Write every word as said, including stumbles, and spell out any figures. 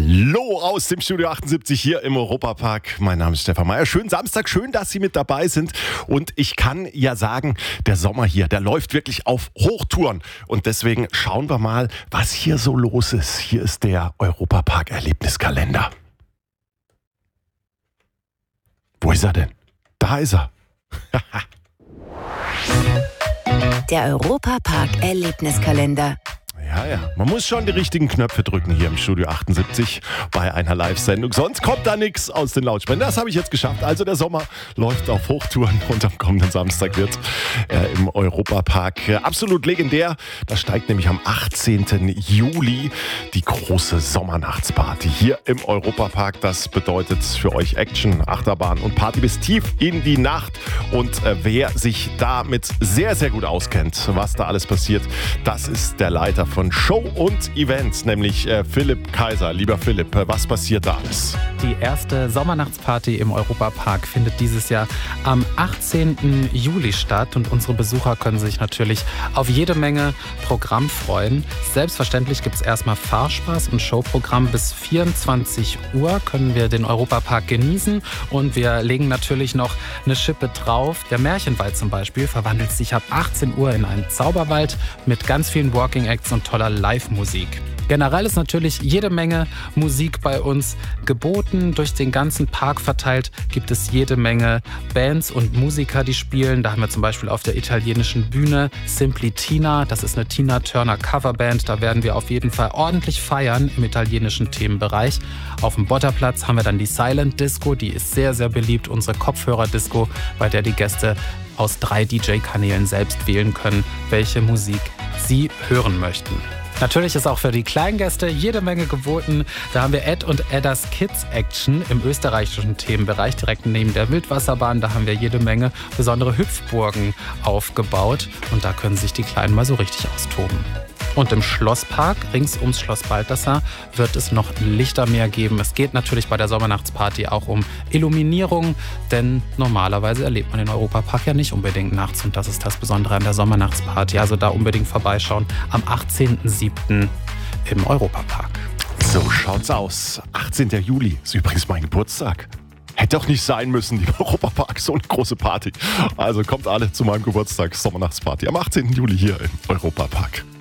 Hallo aus dem Studio achtundsiebzig hier im Europapark. Mein Name ist Stefan Meyer. Schönen Samstag, schön, dass Sie mit dabei sind. Und ich kann ja sagen, der Sommer hier, der läuft wirklich auf Hochtouren. Und deswegen schauen wir mal, was hier so los ist. Hier ist der Europapark-Erlebniskalender. Wo ist er denn? Da ist er. Der Europapark-Erlebniskalender. Ja, ja, man muss schon die richtigen Knöpfe drücken hier im Studio achtundsiebzig bei einer Live-Sendung. Sonst kommt da nichts aus den Lautsprechern. Das habe ich jetzt geschafft. Also der Sommer läuft auf Hochtouren und am kommenden Samstag wird äh, im Europapark äh, absolut legendär. Da steigt nämlich am achtzehnten Juli die große Sommernachtsparty hier im Europapark. Das bedeutet für euch Action, Achterbahn und Party bis tief in die Nacht. Und äh, wer sich damit sehr, sehr gut auskennt, was da alles passiert, das ist der Leiter von von Show und Events, nämlich äh, Philipp Kaiser. Lieber Philipp, äh, was passiert da alles? Die erste Sommernachtsparty im Europapark findet dieses Jahr am achtzehnten Juli statt und unsere Besucher können sich natürlich auf jede Menge Programm freuen. Selbstverständlich gibt es erstmal Fahrspaß und Showprogramm. Bis vierundzwanzig Uhr können wir den Europapark genießen und wir legen natürlich noch eine Schippe drauf. Der Märchenwald zum Beispiel verwandelt sich ab achtzehn Uhr in einen Zauberwald mit ganz vielen Walking Acts und toller Live-Musik. Generell ist natürlich jede Menge Musik bei uns geboten. Durch den ganzen Park verteilt gibt es jede Menge Bands und Musiker, die spielen. Da haben wir zum Beispiel auf der italienischen Bühne Simply Tina. Das ist eine Tina Turner Coverband. Da werden wir auf jeden Fall ordentlich feiern im italienischen Themenbereich. Auf dem Botterplatz haben wir dann die Silent Disco. Die ist sehr, sehr beliebt. Unsere Kopfhörer-Disco, bei der die Gäste aus drei D J-Kanälen selbst wählen können, welche Musik sie hören möchten. Natürlich ist auch für die Kleingäste jede Menge geboten. Da haben wir Ed und Eddas Kids Action im österreichischen Themenbereich, direkt neben der Wildwasserbahn. Da haben wir jede Menge besondere Hüpfburgen aufgebaut. Und da können sich die Kleinen mal so richtig austoben. Und im Schlosspark, rings ums Schloss Balthasar, wird es noch ein Lichtermeer geben. Es geht natürlich bei der Sommernachtsparty auch um Illuminierung, denn normalerweise erlebt man den Europapark ja nicht unbedingt nachts. Und das ist das Besondere an der Sommernachtsparty. Also da unbedingt vorbeischauen am achtzehnten siebten im Europapark. So schaut's aus. achtzehnten Juli ist übrigens mein Geburtstag. Hätte doch nicht sein müssen, im Europapark, so eine große Party. Also kommt alle zu meinem Geburtstag, Sommernachtsparty am achtzehnten Juli hier im Europapark.